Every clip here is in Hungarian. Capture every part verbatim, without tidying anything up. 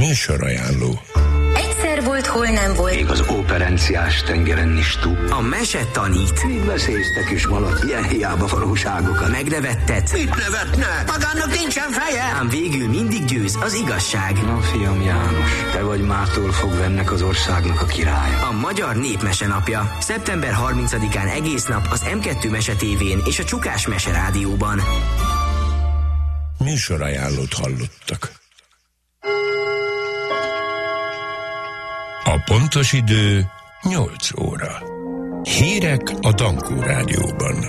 Műsorajánló. Egyszer volt, hol nem volt. Még az operenciás tengeren is túl. A mese tanít. Mit veszélyeztek is malac, ilyen hiába valóságokat. Megnevettet. Mit nevetne? Magának nincsen feje. Ám végül mindig győz az igazság. Na, fiam János, te vagy mától fogva ennek az országnak a királya. A Magyar Népmese napja. szeptember harmincadikán egész nap az em kettő Mese tévén és a Csukás Mese rádióban. Műsorajánlót hallottak. A pontos idő nyolc óra. Hírek a Dankó Rádióban.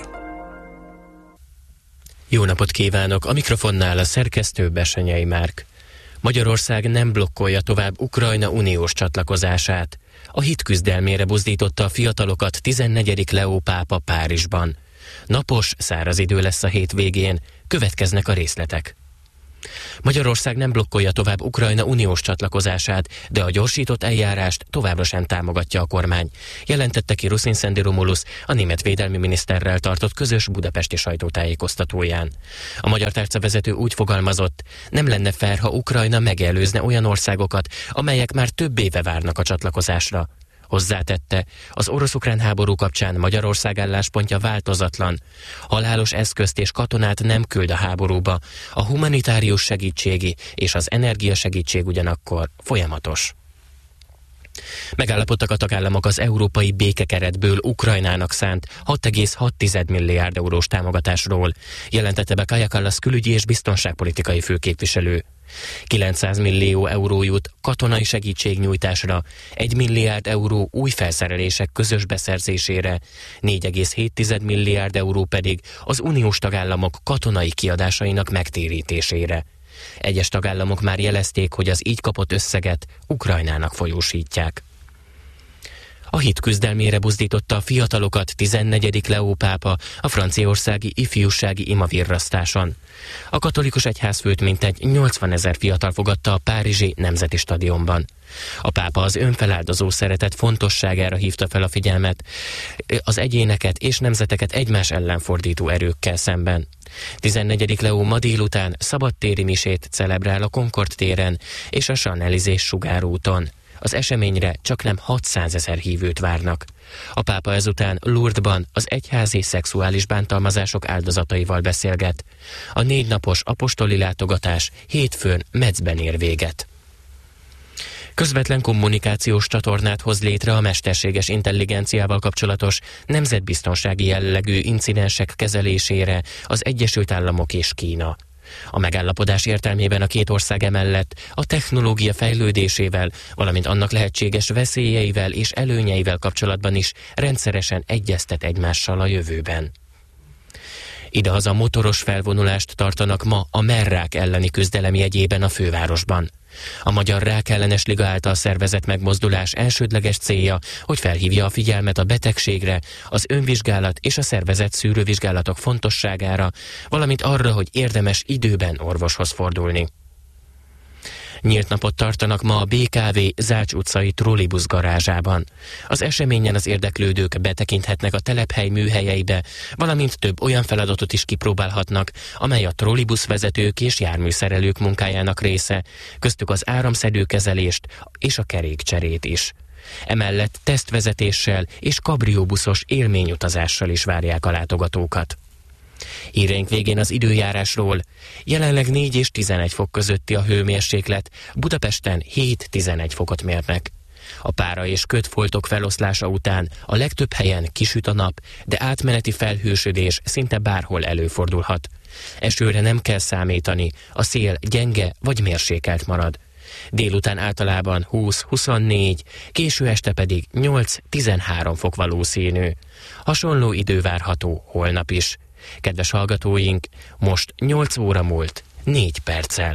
Jó napot kívánok! A mikrofonnál a szerkesztő Besenyei Márk. Magyarország nem blokkolja tovább Ukrajna uniós csatlakozását. A hit küzdelmére buzdította a fiatalokat tizennegyedik Leó pápa Párizsban. Napos, száraz idő lesz a hétvégén, következnek a részletek. Magyarország nem blokkolja tovább Ukrajna uniós csatlakozását, de a gyorsított eljárást továbbra sem támogatja a kormány, jelentette ki Ruszin Szendi Romulusz a német védelmi miniszterrel tartott közös budapesti sajtótájékoztatóján. A magyar tárcavezető úgy fogalmazott, nem lenne fair, ha Ukrajna megelőzne olyan országokat, amelyek már több éve várnak a csatlakozásra. Hozzátette, az orosz-ukrán háború kapcsán Magyarország álláspontja változatlan. Halálos eszközt és katonát nem küld a háborúba, a humanitárius segítségi és az energiasegítség ugyanakkor folyamatos. Megállapodtak a tagállamok az európai békekeretből Ukrajnának szánt hat egész hat milliárd eurós támogatásról, jelentette be Kaja Kallas külügyi és biztonságpolitikai főképviselő. kilencszáz millió euró jut katonai segítségnyújtásra, egy milliárd euró új felszerelések közös beszerzésére, négy egész hét milliárd euró pedig az uniós tagállamok katonai kiadásainak megtérítésére. Egyes tagállamok már jelezték, hogy az így kapott összeget Ukrajnának folyósítják. A hit küzdelmére buzdította a fiatalokat tizennegyedik Leó pápa a franciaországi ifjúsági imavirrasztáson. A katolikus egyházfőt mintegy nyolcvanezer fiatal fogadta a párizsi Nemzeti Stadionban. A pápa az önfeláldozó szeretet fontosságára hívta fel a figyelmet, az egyéneket és nemzeteket egymás ellen fordító erőkkel szemben. tizennegyedik Leó ma délután szabadtéri misét celebrál a Concord téren és a Champs-Élysées sugárúton. Az eseményre csaknem hatszázezer hívőt várnak. A pápa ezután Lourdesban az egyházi szexuális bántalmazások áldozataival beszélget. A négy napos apostoli látogatás hétfőn Metzben ér véget. Közvetlen kommunikációs csatornát hoz létre a mesterséges intelligenciával kapcsolatos nemzetbiztonsági jellegű incidensek kezelésére az Egyesült Államok és Kína. A megállapodás értelmében a két ország emellett a technológia fejlődésével, valamint annak lehetséges veszélyeivel és előnyeivel kapcsolatban is rendszeresen egyeztet egymással a jövőben. Idehaza motoros felvonulást tartanak ma a merrák elleni küzdelem jegyében a fővárosban. A Magyar Rákellenes Liga által szervezett megmozdulás elsődleges célja, hogy felhívja a figyelmet a betegségre, az önvizsgálat és a szervezett szűrővizsgálatok fontosságára, valamint arra, hogy érdemes időben orvoshoz fordulni. Nyílt napot tartanak ma a bé ká vé Zács utcai trollibusz garázsában. Az eseményen az érdeklődők betekinthetnek a telephely műhelyeibe, valamint több olyan feladatot is kipróbálhatnak, amely a trollibusz vezetők és járműszerelők munkájának része, köztük az áramszedőkezelést és a kerékcserét is. Emellett tesztvezetéssel és kabrióbuszos élményutazással is várják a látogatókat. Híreink végén az időjárásról. Jelenleg négy és tizenegy fok közötti a hőmérséklet, Budapesten hét-tizenegy fokot mérnek. A pára és kötfoltok feloszlása után a legtöbb helyen kisüt a nap, de átmeneti felhősödés szinte bárhol előfordulhat. Esőre nem kell számítani, a szél gyenge vagy mérsékelt marad. Délután általában húsz-huszonnégy, késő este pedig nyolc-tizenhárom fok valószínű. Hasonló idő várható holnap is. Kedves hallgatóink, most nyolc óra múlt, négy perccel.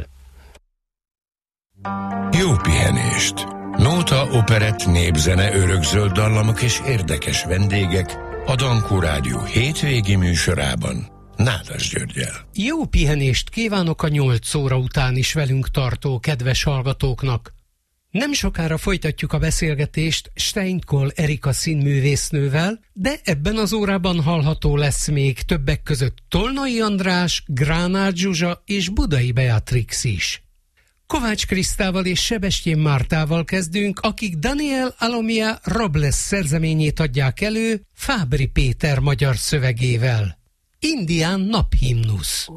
Jó pihenést! Nóta, operett, népzene, örökzöld dallamok és érdekes vendégek a Dankó Rádió hétvégi műsorában Nádas Györggyel. Jó pihenést kívánok a nyolc óra után is velünk tartó kedves hallgatóknak. Nem sokára folytatjuk a beszélgetést Steinkohl Erika színművésznővel, de ebben az órában hallható lesz még többek között Tolnai András, Gránát Zsuzsa és Budai Beatrix is. Kovács Krisztával és Sebestyén Mártával kezdünk, akik Daniel Alomia Robles szerzeményét adják elő Fábry Péter magyar szövegével. Indián naphimnusz.